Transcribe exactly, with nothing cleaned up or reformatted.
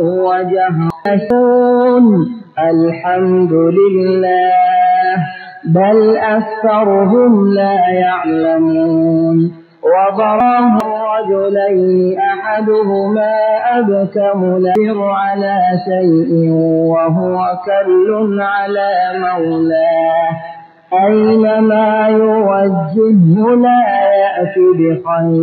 وجهرون الحمد لله بل أكثرهم لا يعلمون وضرب رجلين أحدهما أبكم لا يقدر على شيء وهو كل على مولاه أينما يوجهه لا يأتي بخير